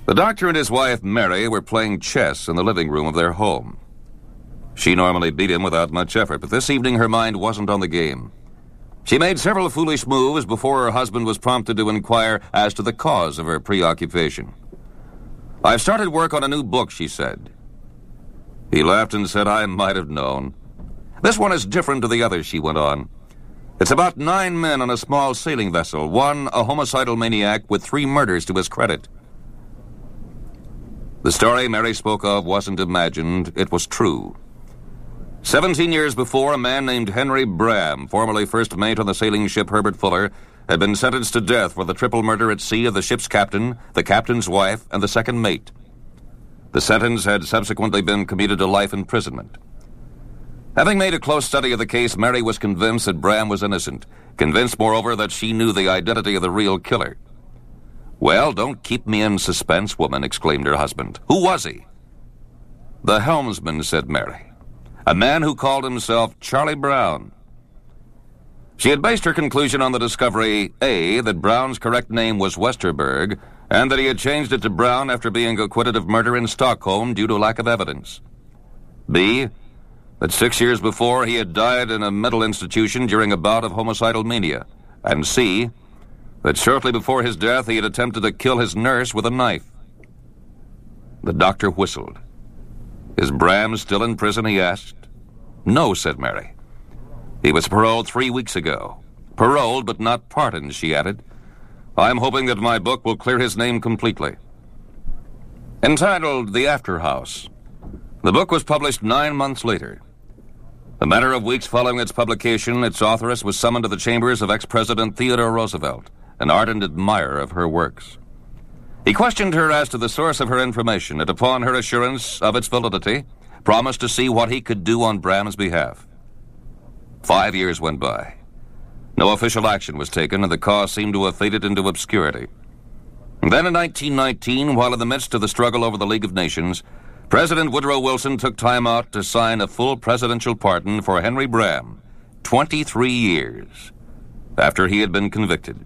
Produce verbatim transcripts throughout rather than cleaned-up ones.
The doctor and his wife, Mary, were playing chess in the living room of their home. She normally beat him without much effort, but this evening her mind wasn't on the game. She made several foolish moves before her husband was prompted to inquire as to the cause of her preoccupation. "I've started work on a new book," she said. He laughed and said, "I might have known. This one is different to the others," she went on. "It's about nine men on a small sailing vessel, one a homicidal maniac with three murders to his credit." The story Mary spoke of wasn't imagined, it was true. Seventeen years before, a man named Henry Bram, formerly first mate on the sailing ship Herbert Fuller, had been sentenced to death for the triple murder at sea of the ship's captain, the captain's wife, and the second mate. The sentence had subsequently been commuted to life imprisonment. Having made a close study of the case, Mary was convinced that Bram was innocent, convinced, moreover, that she knew the identity of the real killer. "Well, don't keep me in suspense, woman," exclaimed her husband. "Who was he?" "The helmsman," said Mary. "A man who called himself Charlie Brown." She had based her conclusion on the discovery, A, that Brown's correct name was Westerberg, and that he had changed it to Brown after being acquitted of murder in Stockholm due to lack of evidence. B, that six years before he had died in a mental institution during a bout of homicidal mania. And C, that shortly before his death he had attempted to kill his nurse with a knife. The doctor whistled. "Is Bram still in prison?" he asked. "No," said Mary. "He was paroled three weeks ago." "Paroled, but not pardoned," she added. "I'm hoping that my book will clear his name completely." Entitled The After House, the book was published nine months later. A matter of weeks following its publication, its authoress was summoned to the chambers of ex-President Theodore Roosevelt, an ardent admirer of her works. He questioned her as to the source of her information, and upon her assurance of its validity, promised to see what he could do on Bram's behalf. Five years went by. No official action was taken, and the cause seemed to have faded into obscurity. And then in nineteen nineteen, while in the midst of the struggle over the League of Nations, President Woodrow Wilson took time out to sign a full presidential pardon for Henry Bram, twenty-three years after he had been convicted.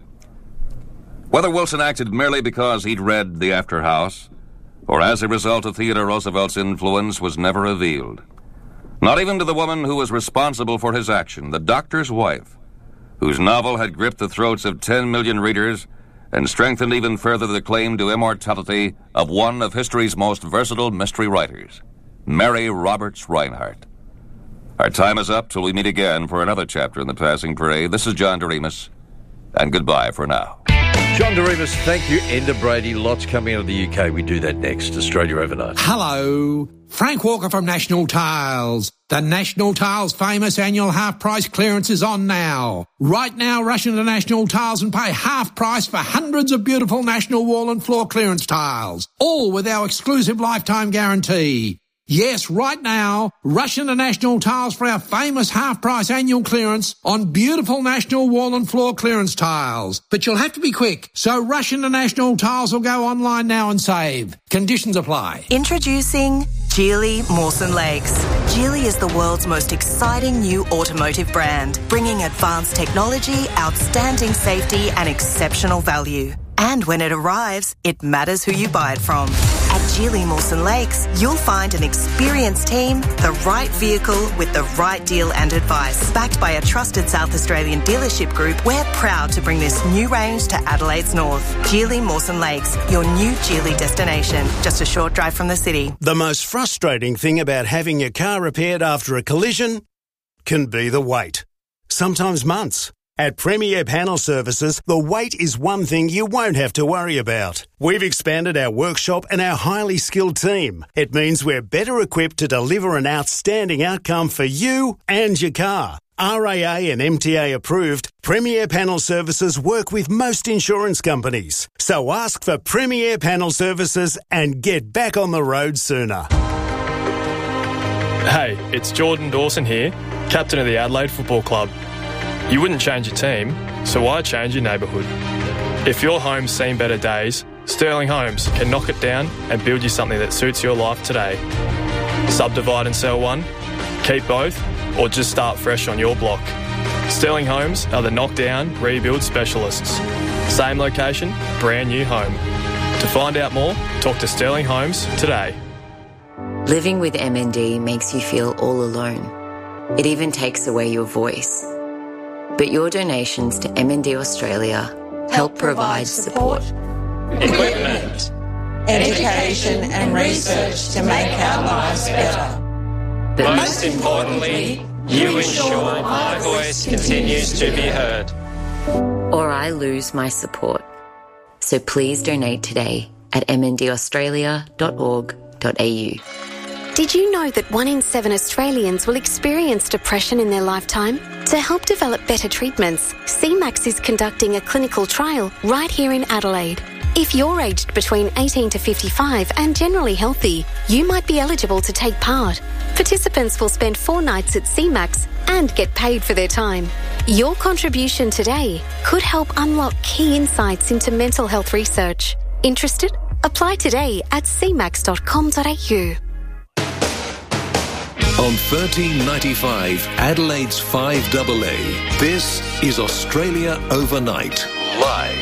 Whether Wilson acted merely because he'd read The After House, or as a result of Theodore Roosevelt's influence, was never revealed. Not even to the woman who was responsible for his action, the doctor's wife, whose novel had gripped the throats of ten million readers and strengthened even further the claim to immortality of one of history's most versatile mystery writers, Mary Roberts Rinehart. Our time is up till we meet again for another chapter in The Passing Parade. This is John Doremus, and goodbye for now. John Doremus, thank you. Enda Brady, lots coming out of the U K. We do that next. Australia Overnight. Hello. Frank Walker from National Tiles. The National Tiles famous annual half-price clearance is on now. Right now, rush into National Tiles and pay half price for hundreds of beautiful National wall and floor clearance tiles, all with our exclusive lifetime guarantee. Yes, right now, rush into National Tiles for our famous half-price annual clearance on beautiful National wall and floor clearance tiles. But you'll have to be quick, so rush into National Tiles or go online now and save. Conditions apply. Introducing Geely Mawson Lakes. Geely is the world's most exciting new automotive brand, bringing advanced technology, outstanding safety and exceptional value. And when it arrives, it matters who you buy it from. At Geely Mawson Lakes, you'll find an experienced team, the right vehicle with the right deal and advice. Backed by a trusted South Australian dealership group, we're proud to bring this new range to Adelaide's north. Geely Mawson Lakes, your new Geely destination, just a short drive from the city. The most frustrating thing about having your car repaired after a collision can be the wait. Sometimes months. At Premier Panel Services, the wait is one thing you won't have to worry about. We've expanded our workshop and our highly skilled team. It means we're better equipped to deliver an outstanding outcome for you and your car. R A A and M T A approved, Premier Panel Services work with most insurance companies. So ask for Premier Panel Services and get back on the road sooner. Hey, it's Jordan Dawson here, captain of the Adelaide Football Club. You wouldn't change your team, so why change your neighbourhood? If your home's seen better days, Sterling Homes can knock it down and build you something that suits your life today. Subdivide and sell one, keep both, or just start fresh on your block. Sterling Homes are the knockdown, rebuild specialists. Same location, brand new home. To find out more, talk to Sterling Homes today. Living with M N D makes you feel all alone. It even takes away your voice. But your donations to M N D Australia help provide support, equipment, education and research to make our lives better. But most importantly, you ensure my voice continues to be heard. or I lose my support. So please donate today at m n d australia dot org dot a u. Did you know that one in seven Australians will experience depression in their lifetime? To help develop better treatments, C MAX is conducting a clinical trial right here in Adelaide. If you're aged between eighteen to fifty-five and generally healthy, you might be eligible to take part. Participants will spend four nights at C MAX and get paid for their time. Your contribution today could help unlock key insights into mental health research. Interested? Apply today at c max dot com dot a u. On thirteen ninety-five, Adelaide's five A A, this is Australia Overnight, live.